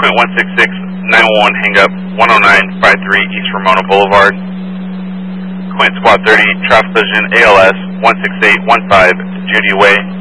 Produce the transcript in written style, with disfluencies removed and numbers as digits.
Quint 166-911, hang up 10953 East Ramona Boulevard. Quint Squad 30, traffic collision ALS 16815 to Judy Way.